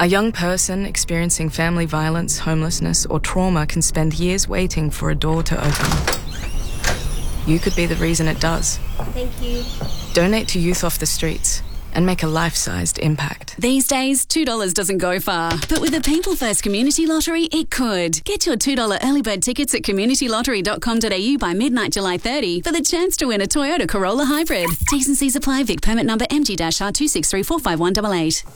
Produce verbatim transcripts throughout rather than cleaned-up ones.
A young person experiencing family violence, homelessness, or trauma can spend years waiting for a door to open. You could be the reason it does. Thank you. Donate to Youth Off the Streets and make a life-sized impact. These days, two dollars doesn't go far. But with the People First Community Lottery, it could. Get your two dollars early bird tickets at community lottery dot com dot a u by midnight July thirtieth for the chance to win a Toyota Corolla Hybrid. T's and C's apply. Vic permit number M G R two six three four five one eight eight.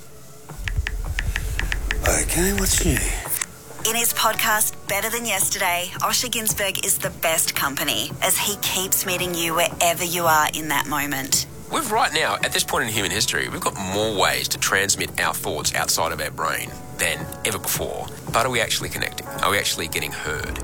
Okay, what's new? In his podcast, Better Than Yesterday, Osher Ginsberg is the best company as he keeps meeting you wherever you are in that moment. We've right now, at this point in human history, we've got more ways to transmit our thoughts outside of our brain than ever before. But are we actually connecting? Are we actually getting heard?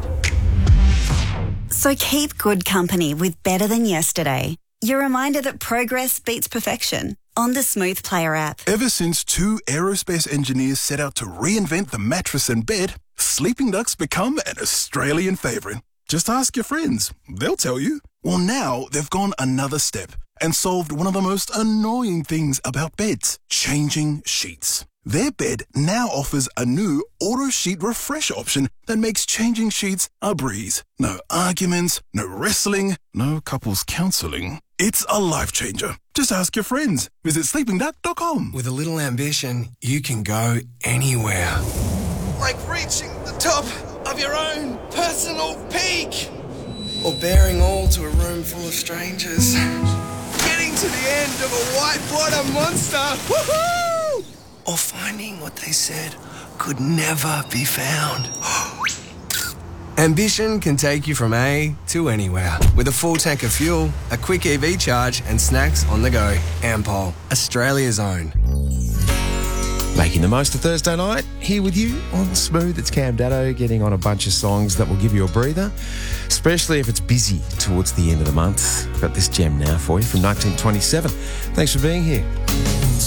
So keep good company with Better Than Yesterday. Your reminder that progress beats perfection on the Smooth Player app. Ever since two aerospace engineers set out to reinvent the mattress and bed, Sleeping Duck's become an Australian favourite. Just ask your friends. They'll tell you. Well, now they've gone another step and solved one of the most annoying things about beds, changing sheets. Their bed now offers a new auto sheet refresh option that makes changing sheets a breeze. No arguments, no wrestling, no couples counselling. It's a life changer. Just ask your friends. Visit sleeping duck dot com. With a little ambition, you can go anywhere. Like reaching the top of your own personal peak. Or bearing all to a room full of strangers. Getting to the end of a whitewater monster. Woohoo! Or finding what they said could never be found. Ambition can take you from A to anywhere. With a full tank of fuel, a quick E V charge and snacks on the go. Ampol, Australia's own. Making the most of Thursday night, here with you on Smooth. It's Cam Datto getting on a bunch of songs that will give you a breather, especially if it's busy towards the end of the month. Got this gem now for you from nineteen twenty-seven. Thanks for being here.